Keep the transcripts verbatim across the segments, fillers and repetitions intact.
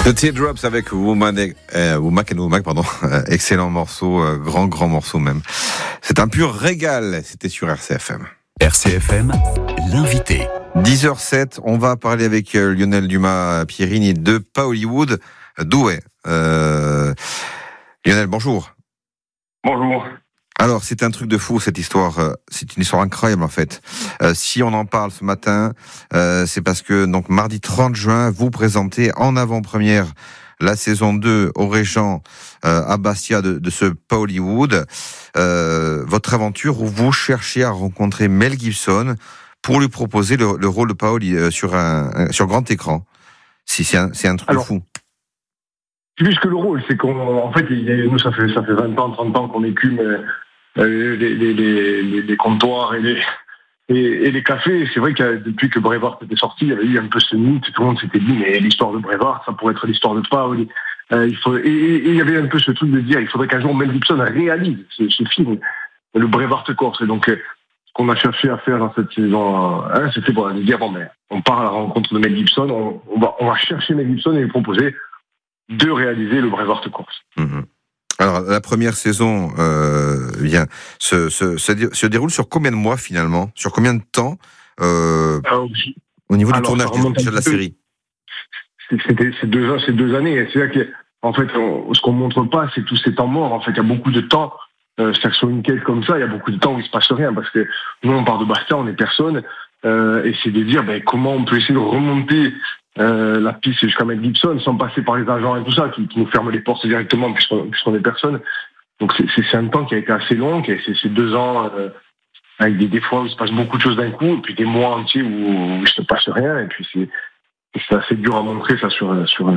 The Teardrops avec Woman, euh, Womack and Womack, pardon. Euh, excellent morceau, euh, grand, grand morceau même. C'est un pur régal. C'était sur R C F M. R C F M, l'invité. dix heures sept, on va parler avec euh, Lionel Dumas-Pierrini de Pas Hollywood, Douai. Euh, Lionel, bonjour. Bonjour. Alors, c'est un truc de fou, cette histoire. C'est une histoire incroyable, en fait. Euh, si on en parle ce matin, euh, c'est parce que, donc, mardi trente juin, vous présentez en avant-première la saison deux au Régent euh, à Bastia de, de ce Pas Hollywood. Euh, votre aventure où vous cherchez à rencontrer Mel Gibson pour lui proposer le, le rôle de Paul euh, sur un, un sur grand écran. Si c'est un, c'est un truc Alors, de fou. Plus que le rôle, c'est qu'en fait, il y a, nous, ça fait, ça fait vingt ans, trente ans qu'on écume euh, les, les, les, les, les comptoirs et les, et, et les cafés. C'est vrai que depuis que Braveheart était sorti, il y avait eu un peu ce mythe, tout le monde s'était dit, mais l'histoire de Braveheart, ça pourrait être l'histoire de Paul. Euh, il faut, et, et il y avait un peu ce truc de dire, il faudrait qu'un jour Mel Gibson réalise ce, ce film, le Braveheart Corse. Et donc, euh, ce qu'on a cherché à faire dans cette saison un, c'était bon, de dire, bon, ben, on part à la rencontre de Mel Gibson, on, on, va, on va chercher Mel Gibson et lui proposer de réaliser le Braveheart Corse. Mmh. Alors, la première saison euh, bien, se, se, se, se déroule sur combien de mois, finalement? Sur combien de temps euh, alors, au niveau du tournage de la série? C'était, c'est, deux, c'est deux années. C'est là que, en fait, on, ce qu'on montre pas, c'est tous ces temps morts. En fait, il y a beaucoup de temps. Euh, c'est-à-dire que sur une quête comme ça, il y a beaucoup de temps où il se passe rien. Parce que nous, on part de Bastia, on est personne. Euh, et c'est de dire ben, comment on peut essayer de remonter euh, la piste jusqu'à Mel Gibson sans passer par les agents et tout ça, qui, qui nous ferment les portes directement puisqu'on, puisqu'on est personne. Donc c'est, c'est, c'est un temps qui a été assez long. Et c'est, c'est deux ans euh, avec des, des fois où il se passe beaucoup de choses d'un coup, et puis des mois entiers où, où il ne se passe rien. Et puis c'est, c'est assez dur à montrer ça sur, sur,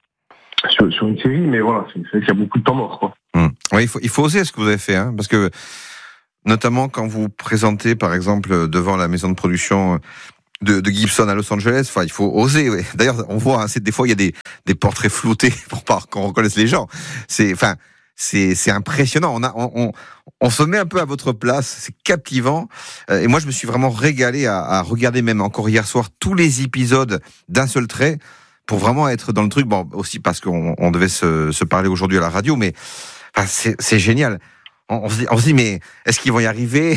sur, sur une série, mais voilà, c'est, c'est qu'il y a beaucoup de temps mort, quoi. Mmh. Ouais, il faut, il faut oser ce que vous avez fait, hein, parce que notamment quand vous présentez, par exemple, devant la maison de production de, de Gibson à Los Angeles, enfin, il faut oser. Ouais. D'ailleurs, on voit, hein, c'est des fois il y a des, des portraits floutés pour pas qu'on reconnaisse les gens. C'est, enfin, c'est, c'est impressionnant. On a, on, on, on se met un peu à votre place. C'est captivant. Euh, et moi, je me suis vraiment régalé à, à regarder même encore hier soir tous les épisodes d'un seul trait pour vraiment être dans le truc. Bon, aussi parce qu'on on devait se, se parler aujourd'hui à la radio, mais enfin, c'est, c'est génial. On, on, se dit, on se dit, mais est-ce qu'ils vont y arriver?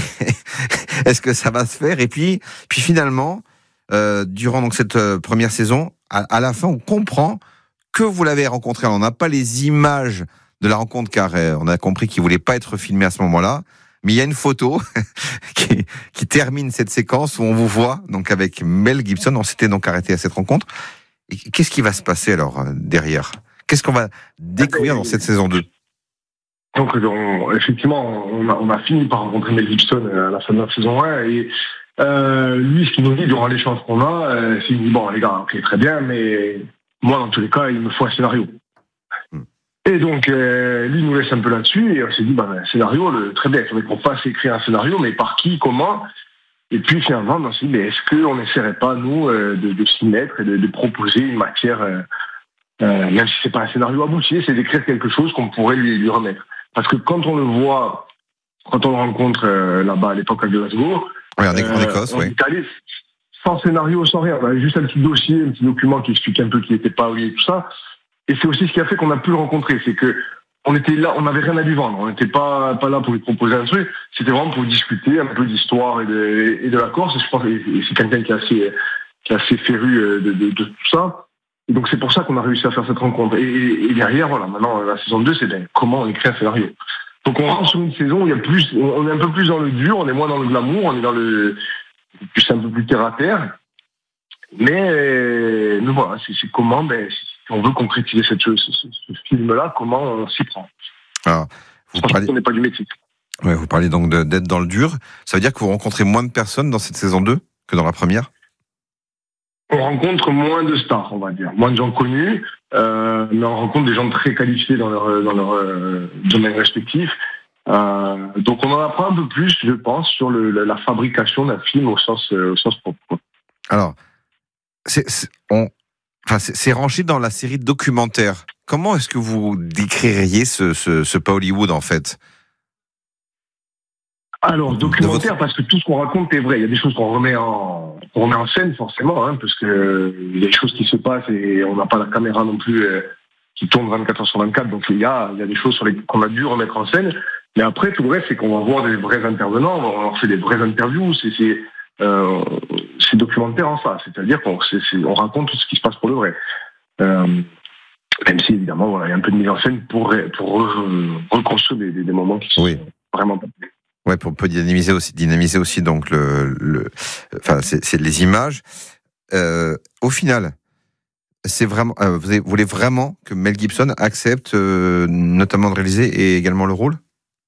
Est-ce que ça va se faire? Et puis, puis finalement, euh, durant donc cette euh, première saison, à, à la fin, on comprend que vous l'avez rencontré. Alors, on n'a pas les images de la rencontre, car euh, on a compris qu'il voulait pas être filmé à ce moment-là. Mais il y a une photo qui, qui termine cette séquence où on vous voit donc avec Mel Gibson. On s'était donc arrêté à cette rencontre. Et qu'est-ce qui va se passer alors derrière? Qu'est-ce qu'on va découvrir dans cette saison deux? Donc, on, effectivement, on a, on a fini par rencontrer Mel Gibson à la fin de la saison un. Et euh, lui, ce qu'il nous dit durant l'échange qu'on a, euh, c'est qu'il dit, bon, les gars, ok, très bien, mais moi, dans tous les cas, il me faut un scénario. Hmm. Et donc, euh, lui, il nous laisse un peu là-dessus. Et on s'est dit, bah, un scénario, le, très bien, il faudrait qu'on fasse écrire un scénario, mais par qui, comment? Et puis, finalement, on s'est dit, mais est-ce qu'on n'essaierait pas, nous, euh, de, de s'y mettre et de, de proposer une matière, euh, euh, même si c'est pas un scénario abouti, c'est d'écrire quelque chose qu'on pourrait lui, lui remettre. Parce que quand on le voit, quand on le rencontre euh, là-bas à l'époque à Glasgow, oui, en, euh, en Écosse, on oui. est allé sans scénario, sans rien. On avait juste un petit dossier, un petit document qui explique un peu qui n'était pas oui et tout ça. Et c'est aussi ce qui a fait qu'on a pu le rencontrer, c'est que on était là, on n'avait rien à lui vendre. On n'était pas pas là pour lui proposer un truc. C'était vraiment pour discuter un peu d'histoire et de, et de la Corse. Et je pense que c'est quelqu'un qui est assez qui est assez féru de, de, de tout ça. Et donc c'est pour ça qu'on a réussi à faire cette rencontre. Et, et derrière, voilà, maintenant la saison deux, c'est bien, comment on écrit un scénario. Donc on rentre sur une saison où il y a plus, on est un peu plus dans le dur, on est moins dans le glamour, on est dans le plus un peu plus terre à terre. Mais nous voilà, c'est, c'est comment, ben, si on veut concrétiser cette chose, ce, ce film-là, comment on s'y prend. Alors, vous parlez... qu'on n'est pas du métier. Ouais, vous parlez donc de, d'être dans le dur. Ça veut dire que vous rencontrez moins de personnes dans cette saison deux que dans la première? On rencontre moins de stars, on va dire, moins de gens connus, euh, mais on rencontre des gens très qualifiés dans leur dans leur euh, domaine respectif. Euh, donc on en apprend un peu plus, je pense, sur le, la fabrication d'un film au sens euh, au sens propre. Alors, c'est, c'est, on, enfin, c'est, c'est rangé dans la série documentaire. Comment est-ce que vous décririez ce, ce, ce Pas Hollywood en fait? Alors, documentaire, parce que tout ce qu'on raconte est vrai. Il y a des choses qu'on remet en, qu'on remet en scène, forcément, hein, parce que euh, il y a des choses qui se passent et on n'a pas la caméra non plus euh, qui tourne vingt-quatre heures sur vingt-quatre. Donc, il y a, il y a des choses sur les, qu'on a dû remettre en scène. Mais après, tout le reste, c'est qu'on va voir des vrais intervenants, on leur fait des vraies interviews. C'est, c'est, euh, c'est documentaire en ça. C'est-à-dire qu'on c'est, c'est, on raconte tout ce qui se passe pour le vrai. Euh, même si, évidemment, voilà, il y a un peu de mise en scène pour, pour euh, reconstruire des, des, des moments qui sont oui. vraiment pas. Ouais, pour peut dynamiser aussi, dynamiser aussi donc le, le, enfin c'est, c'est les images. Euh, au final, c'est vraiment, euh, vous voulez vraiment que Mel Gibson accepte euh, notamment de réaliser et également le rôle?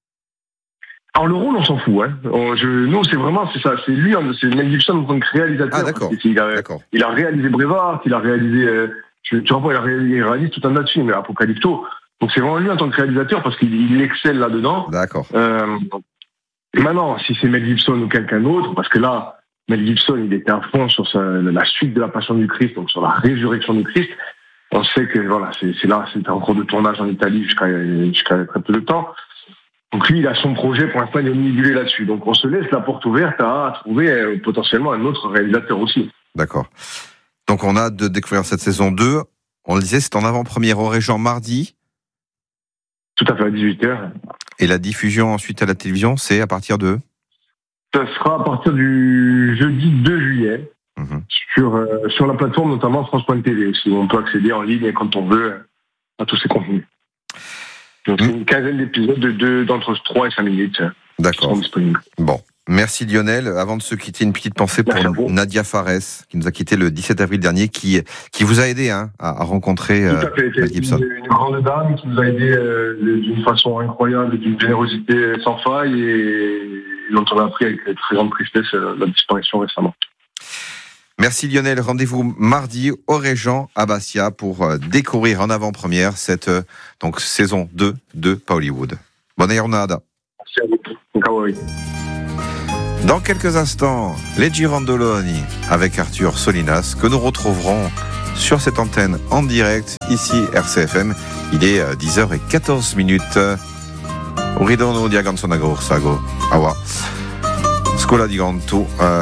Alors le rôle, on s'en fout. Hein. On, je, nous, c'est vraiment, c'est ça, c'est lui, c'est Mel Gibson en tant que réalisateur. Ah d'accord. Il a, d'accord. il a réalisé Braveheart, il a réalisé, euh, tu, tu vois, il a réalisé, il réalise tout un tas de films, Apocalypto. Donc c'est vraiment lui en tant que réalisateur parce qu'il il excelle là-dedans. D'accord. Euh, Et maintenant, si c'est Mel Gibson ou quelqu'un d'autre, parce que là, Mel Gibson, il était à fond sur sa, la suite de la Passion du Christ, donc sur la résurrection du Christ. On sait que voilà, c'est, c'est là, c'était en cours de tournage en Italie jusqu'à, jusqu'à très peu de temps. Donc lui, il a son projet, pour l'instant, il est omnibulé là-dessus. Donc on se laisse la porte ouverte à trouver euh, potentiellement un autre réalisateur aussi. D'accord. Donc on a de découvrir cette saison deux. On le disait, c'est en avant-première au Régent mardi. Tout à fait, à dix-huit heures. Et la diffusion ensuite à la télévision, c'est à partir de? Ça sera à partir du jeudi deux juillet, mmh. sur, euh, sur la plateforme notamment France point T V aussi, où on peut accéder en ligne quand on veut à tous ces contenus. Donc mmh. une quinzaine d'épisodes de deux, d'entre trois et cinq minutes. D'accord. Qui seront disponibles. Bon. Merci Lionel. Avant de se quitter, une petite pensée pour Merci Nadia Fares, qui nous a quitté le dix-sept avril dernier, qui, qui vous a aidé hein, à, à rencontrer Tout à fait, euh, Mel Gibson. Une, une grande dame qui nous a aidé euh, d'une façon incroyable, d'une générosité sans faille et dont on a appris avec très grande tristesse euh, la disparition récemment. Merci Lionel. Rendez-vous mardi au Régent à Bastia pour euh, découvrir en avant-première cette euh, donc, saison deux de Pa Hollywood. Bonne giornata. Merci à vous. Kawaii. Dans quelques instants, les Girandoloni avec Arthur Solinas que nous retrouverons sur cette antenne en direct ici R C F M. Il est dix heures quatorze minutes. Uridono di Aganzonago Sago. Awa. Scuola di Ganto.